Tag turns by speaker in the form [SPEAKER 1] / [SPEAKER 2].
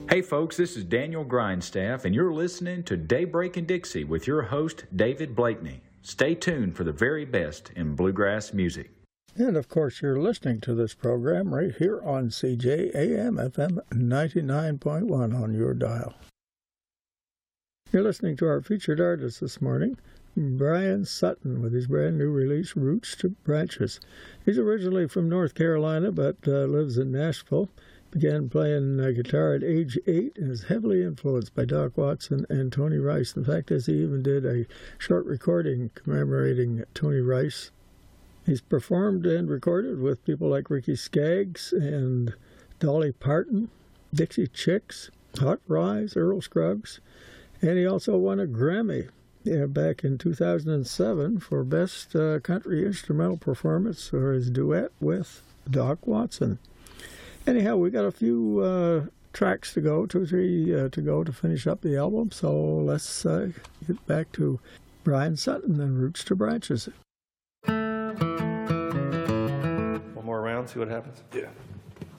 [SPEAKER 1] Hey folks, this is Daniel Grindstaff, and you're listening to Daybreak in Dixie with your host, David Blakeney. Stay tuned for the very best in bluegrass music.
[SPEAKER 2] And of course, you're listening to this program right here on CJAM FM 99.1 on your dial. You're listening to our featured artist this morning, Brian Sutton, with his brand new release, Roots to Branches. He's originally from North Carolina, but lives in Nashville. Began playing guitar at age 8 and is heavily influenced by Doc Watson and Tony Rice. The fact is, he even did a short recording commemorating Tony Rice. He's performed and recorded with people like Ricky Skaggs and Dolly Parton, Dixie Chicks, Hot Rize, Earl Scruggs, and he also won a Grammy back in 2007 for Best Country Instrumental Performance for his duet with Doc Watson. Anyhow, we got a few tracks to go, 2 or 3 to go to finish up the album, so let's get back to Brian Sutton and Roots to Branches.
[SPEAKER 3] One more round, see what happens?
[SPEAKER 4] Yeah.